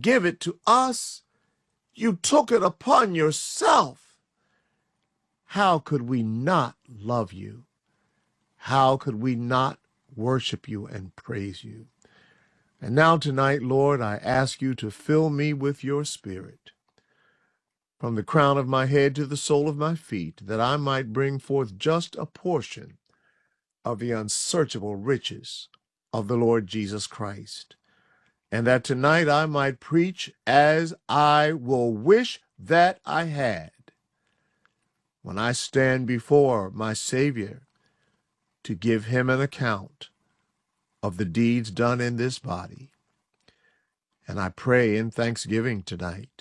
give it to us. You took it upon yourself. How could we not love you? How could we not worship you and praise you? And now tonight, Lord, I ask you to fill me with your Spirit from the crown of my head to the sole of my feet, that I might bring forth just a portion of the unsearchable riches of the Lord Jesus Christ, and that tonight I might preach as I will wish that I had when I stand before my Savior to give him an account of the deeds done in this body. And I pray in thanksgiving tonight.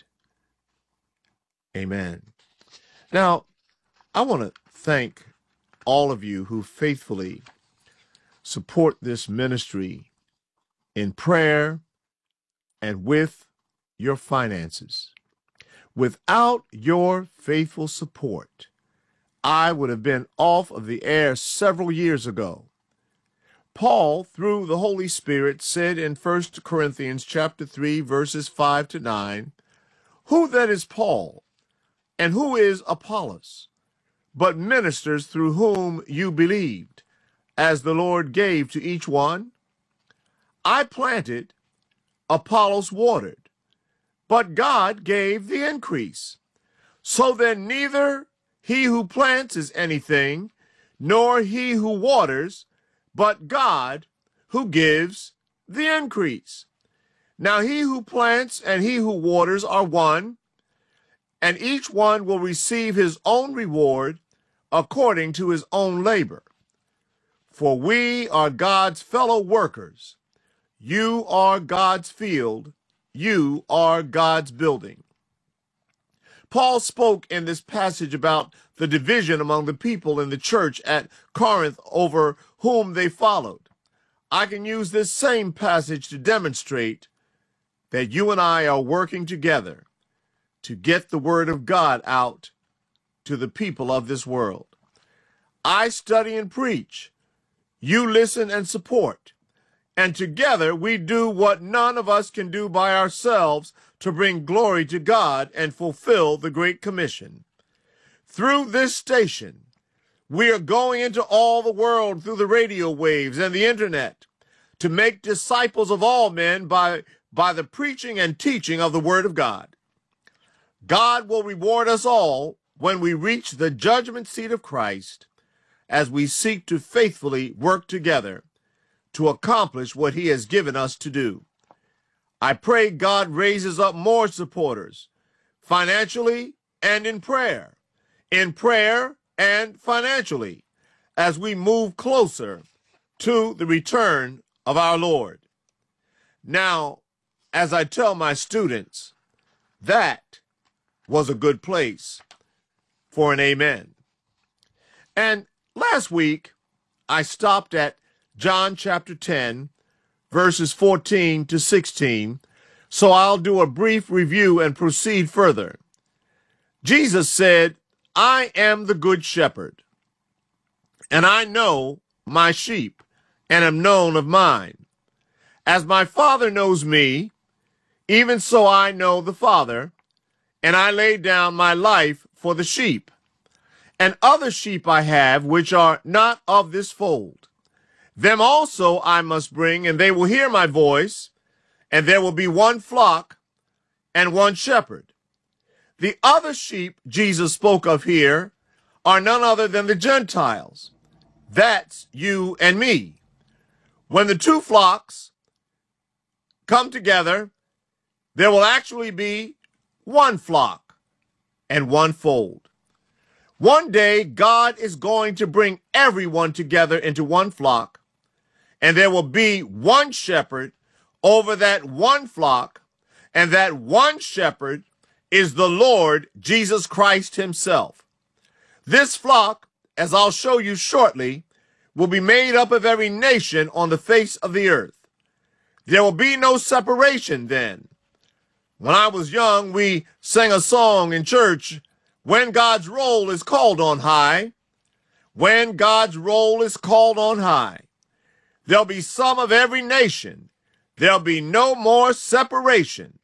Amen. Now, I want to thank all of you who faithfully support this ministry in prayer and with your finances. Without your faithful support, I would have been off of the air several years ago. Paul, through the Holy Spirit, said in 1 Corinthians chapter 3, verses 5 to 9, "Who then is Paul, and who is Apollos, but ministers through whom you believed, as the Lord gave to each one? I planted, Apollos watered, but God gave the increase. So then neither he who plants is anything, nor he who waters, but God who gives the increase. Now he who plants and he who waters are one, and each one will receive his own reward according to his own labor. For we are God's fellow workers. You are God's field. You are God's building." Paul spoke in this passage about the division among the people in the church at Corinth over whom they followed. I can use this same passage to demonstrate that you and I are working together to get the word of God out to the people of this world. I study and preach. You listen and support. And together we do what none of us can do by ourselves to bring glory to God and fulfill the Great Commission. Through this station, we are going into all the world through the radio waves and the internet to make disciples of all men by the preaching and teaching of the Word of God. God will reward us all when we reach the judgment seat of Christ as we seek to faithfully work together to accomplish what he has given us to do. I pray God raises up more supporters, financially and in prayer and financially, as we move closer to the return of our Lord. Now, as I tell my students, that was a good place for an amen. And last week, I stopped at John chapter 10, verses 14 to 16, so I'll do a brief review and proceed further. Jesus said, "I am the good shepherd, and I know my sheep, and am known of mine. As my Father knows me, even so I know the Father, and I lay down my life for the sheep. And other sheep I have, which are not of this fold. Them also I must bring, and they will hear my voice, and there will be one flock and one shepherd." The other sheep Jesus spoke of here are none other than the Gentiles. That's you and me. When the two flocks come together, there will actually be one flock and one fold. One day, God is going to bring everyone together into one flock, and there will be one shepherd over that one flock, and that one shepherd is the Lord Jesus Christ himself. This flock, as I'll show you shortly, will be made up of every nation on the face of the earth. There will be no separation then. When I was young, we sang a song in church, "When God's roll is called on high." When God's roll is called on high, there'll be some of every nation. There'll be no more separation.